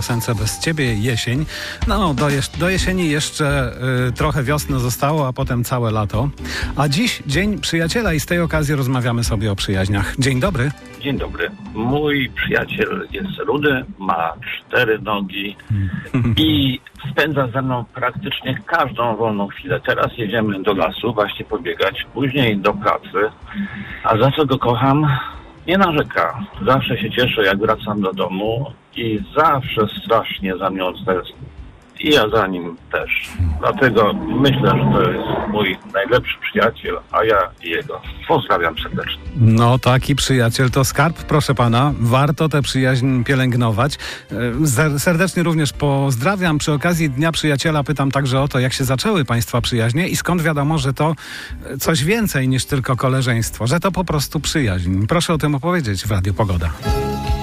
Piosence Bez Ciebie, jesień. No, do jesieni jeszcze trochę wiosny zostało, a potem całe lato. A dziś Dzień Przyjaciela i z tej okazji rozmawiamy sobie o przyjaźniach. Dzień dobry. Dzień dobry. Mój przyjaciel jest rudy, ma 4 nogi i spędza ze mną praktycznie każdą wolną chwilę. Teraz jedziemy do lasu właśnie pobiegać, później do pracy, a za co go kocham? Nie narzeka. Zawsze się cieszę, jak wracam do domu i zawsze strasznie za mną tęskni. I ja za nim też. Dlatego myślę, że to jest mój najlepszy przyjaciel, a ja jego. Pozdrawiam serdecznie. No, taki przyjaciel to skarb, proszę pana. Warto tę przyjaźń pielęgnować. Serdecznie również pozdrawiam. Przy okazji Dnia Przyjaciela pytam także o to, jak się zaczęły państwa przyjaźnie i skąd wiadomo, że to coś więcej niż tylko koleżeństwo, że to po prostu przyjaźń. Proszę o tym opowiedzieć w Radiu Pogoda.